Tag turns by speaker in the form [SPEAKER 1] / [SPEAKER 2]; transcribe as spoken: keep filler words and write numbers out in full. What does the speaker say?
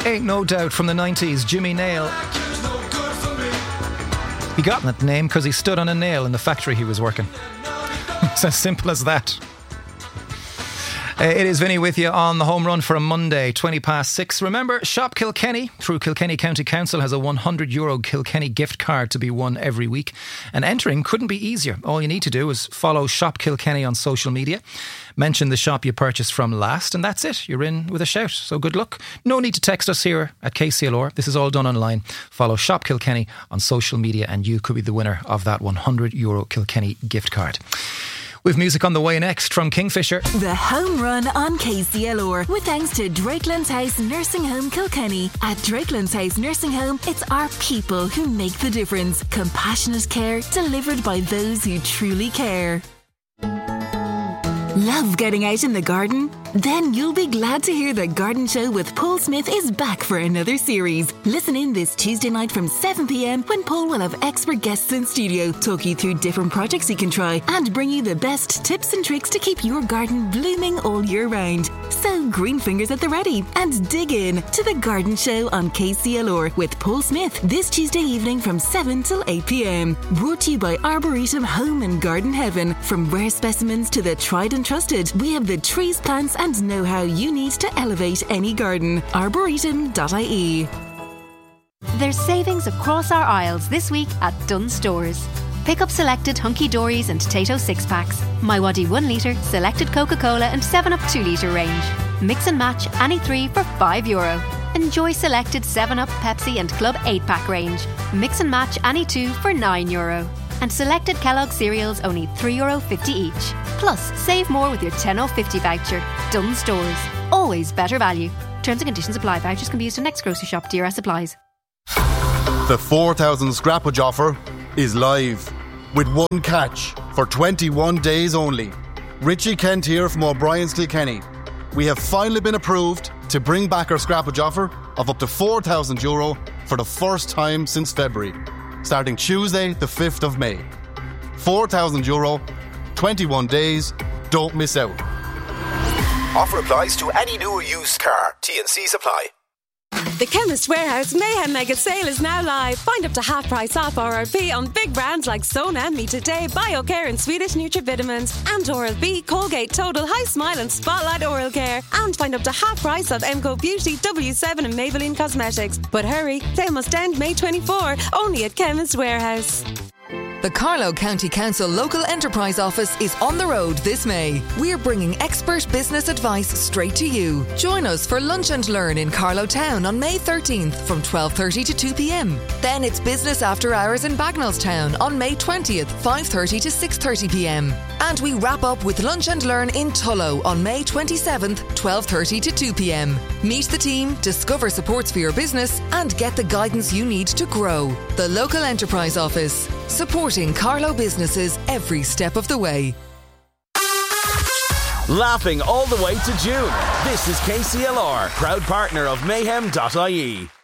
[SPEAKER 1] Ain't No Doubt from the nineties, Jimmy Nail. He got that name because he stood on a nail in the factory he was working. It's as simple as that. Uh, it is Vinny with you on the home run for a Monday, twenty past six. Remember, Shop Kilkenny through Kilkenny County Council has a one hundred euro Kilkenny gift card to be won every week. And entering couldn't be easier. All you need to do is follow Shop Kilkenny on social media. Mention the shop you purchased from last, and that's it. You're in with a shout. So good luck. No need to text us here at K C L R. This is all done online. Follow Shop Kilkenny on social media and you could be the winner of that one hundred euro Kilkenny gift card. With music on the way next from Kingfisher.
[SPEAKER 2] The Home Run on K C L R with thanks to Drakelands House Nursing Home Kilkenny. At Drakelands House Nursing Home, it's our people who make the difference. Compassionate care delivered by those who truly care. Love getting out in the garden? Then you'll be glad to hear the Garden Show with Paul Smith is back for another series. Listen in this Tuesday night from seven p.m. when Paul will have expert guests in studio, talk you through different projects you can try and bring you the best tips and tricks to keep your garden blooming all year round. So green fingers at the ready and dig in to the Garden Show on K C L R with Paul Smith this Tuesday evening from seven till eight p.m. Brought to you by Arboretum Home and Garden Heaven. From rare specimens to the tried and trusted, we have the trees, plants and know-how you need to elevate any garden. arboretum dot I E.
[SPEAKER 3] There's savings across our aisles this week at Dunnes Stores. Pick up selected Hunky Dories and Tato six-packs, My Waddy one litre, selected Coca-Cola and seven up two litre range. Mix and match any three for five euro. Enjoy selected seven up, Pepsi and Club eight-pack range. Mix and match any two for nine euro. And selected Kellogg cereals only three euro fifty each. Plus, save more with your ten off fifty voucher. Dunnes Stores. Always better value. Terms and conditions apply. Vouchers can be used in next grocery shop. D R S supplies.
[SPEAKER 4] The four thousand Scrappage offer is live with one catch for twenty-one days only. Richie Kent here from O'Brien's Kilkenny. We have finally been approved to bring back our Scrappage offer of up to four thousand euro for the first time since February, starting Tuesday the fifth of May. four thousand euro, twenty-one days, don't miss out.
[SPEAKER 5] Offer applies to any new or used car. T and C's apply.
[SPEAKER 6] The Chemist Warehouse Mayhem Mega Sale is now live. Find up to half price off R R P on big brands like Sona, Me Today, BioCare and Swedish Nutrivitamins, and Oral-B, Colgate Total, High Smile and Spotlight Oral Care. And find up to half price of M C O Beauty, W seven and Maybelline Cosmetics. But hurry, sale must end May twenty-fourth, only at Chemist Warehouse.
[SPEAKER 7] The Carlow County Council Local Enterprise Office is on the road this May. We're bringing expert business advice straight to you. Join us for Lunch and Learn in Carlow Town on May thirteenth from twelve thirty to two p.m. Then it's Business After Hours in Bagnallstown on May twentieth, five thirty to six thirty p.m. And we wrap up with Lunch and Learn in Tullow on May twenty-seventh, twelve thirty to two p.m. Meet the team, discover supports for your business and get the guidance you need to grow. The Local Enterprise Office, supporting Carlow businesses every step of the way.
[SPEAKER 8] Laughing all the way to June. This is K C L R, proud partner of mayhem dot I E.